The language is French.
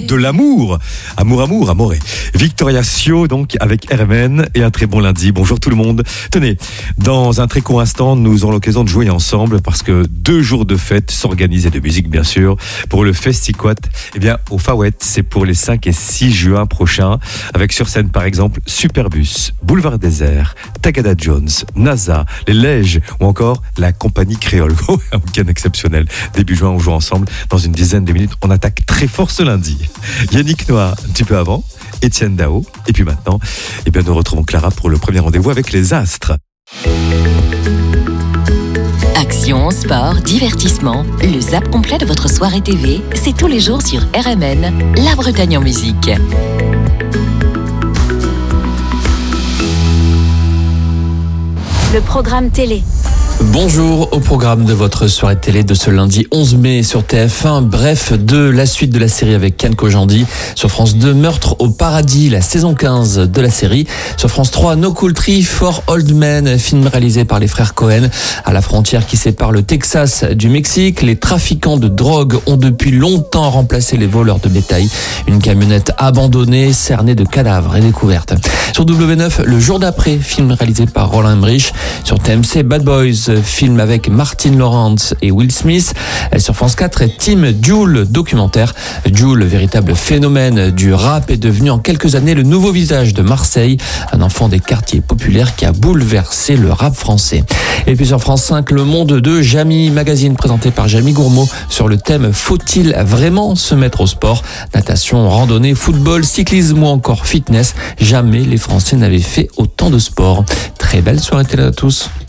de l'amour. Amour, amoré. Victoria Sio, donc, avec RMN, et un très bon lundi. Bonjour tout le monde. Tenez, dans un très court instant, nous aurons l'occasion de jouer ensemble parce que 2 jours de fête s'organisent et de musique, bien sûr, pour le Festiquat. Eh bien, au Fawet, c'est pour les 5 et 6 juin prochains, avec sur scène, par exemple, Superbus, Boulevard Désert, Tagada Jones, NASA, les Lèges, ou encore la Compagnie Créole. Un week-end exceptionnel. Début juin, on joue ensemble. Dans une dizaine de minutes, on attaque très fort ce lundi. Yannick Noah, un petit peu avant, Étienne Dao, et puis maintenant, eh bien, nous retrouvons Clara pour le premier rendez-vous avec les astres. Action, sport, divertissement, le zap complet de votre soirée TV, c'est tous les jours sur RMN, La Bretagne en musique. Le programme télé. Bonjour, au programme de votre soirée télé de ce lundi 11 mai sur TF1. Bref, la suite de la série avec Kian Kojandi. Sur France 2, Meurtre au paradis, la saison 15 de la série. Sur France 3, No Country for Old Men, film réalisé par les frères Cohen. À la frontière qui sépare le Texas du Mexique, les trafiquants de drogue ont depuis longtemps remplacé les voleurs de bétail. Une camionnette abandonnée, cernée de cadavres est découverte. Sur W9, Le jour d'après, film réalisé par Roland Emmerich. Sur TMC, Bad Boys, film avec Martin Lawrence et Will Smith. Sur France 4, Team Jul, documentaire. Jul, véritable phénomène du rap, est devenu en quelques années le nouveau visage de Marseille, un enfant des quartiers populaires qui a bouleversé le rap français. Et puis sur France 5, Le Monde de Jamy, magazine présenté par Jamie Gourmaud sur le thème « Faut-il vraiment se mettre au sport ?» Natation, randonnée, football, cyclisme ou encore fitness. Jamais les Français n'avaient fait autant de sport. Très belle soirée télé à tous.